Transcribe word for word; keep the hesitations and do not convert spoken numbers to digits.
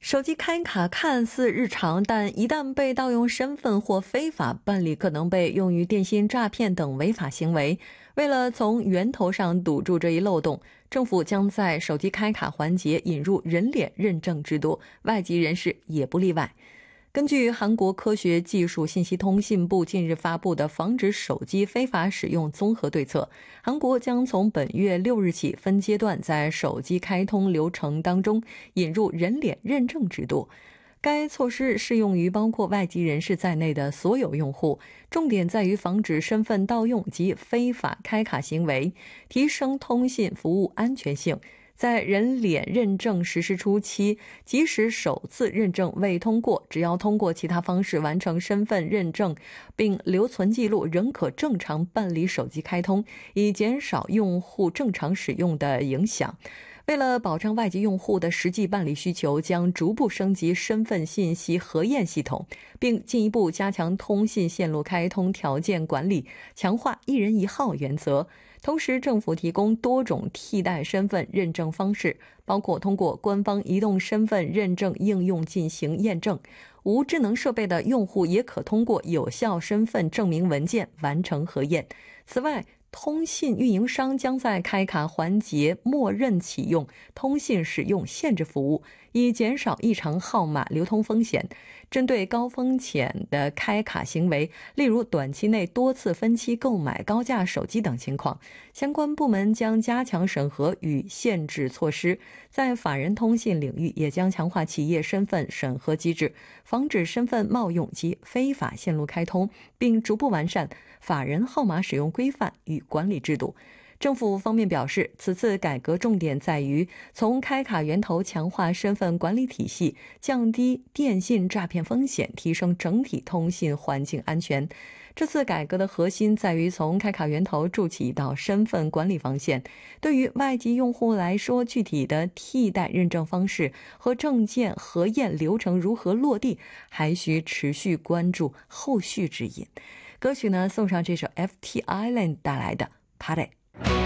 手机开卡看似日常，但一旦被盗用身份或非法办理，可能被用于电信诈骗等违法行为。为了从源头上堵住这一漏洞，政府将在手机开卡环节引入人脸认证制度，外籍人士也不例外。根据韩国科学技术信息通信部近日发布的防止手机非法使用综合对策，韩国将从本月六日起分阶段在手机开通流程当中引入人脸认证制度。该措施适用于包括外籍人士在内的所有用户，重点在于防止身份盗用及非法开卡行为，提升通信服务安全性。在人脸认证实施初期，即使首次认证未通过，只要通过其他方式完成身份认证并留存记录，仍可正常办理手机开通，以减少用户正常使用的影响。为了保障外籍用户的实际办理需求，将逐步升级身份信息核验系统，并进一步加强通信线路开通条件管理，强化一人一号原则。同时，政府提供多种替代身份认证方式，包括通过官方移动身份认证应用进行验证，无智能设备的用户也可通过有效身份证明文件完成核验。此外，通信运营商将在开卡环节默认启用通信使用限制服务，以减少异常号码流通风险。针对高风险的开卡行为，例如短期内多次分期购买高价手机等情况，相关部门将加强审核与限制措施。在法人通信领域，也将强化企业身份审核机制，防止身份冒用及非法线路开通，并逐步完善法人号码使用规范与管理制度。政府方面表示，此次改革重点在于从开卡源头强化身份管理体系，降低电信诈骗风险，提升整体通信环境安全。这次改革的核心在于从开卡源头筑起一道身份管理防线。对于外籍用户来说，具体的替代认证方式和证件核验流程如何落地，还需持续关注后续指引。歌曲呢，送上这首 F T Island 带来的 Party。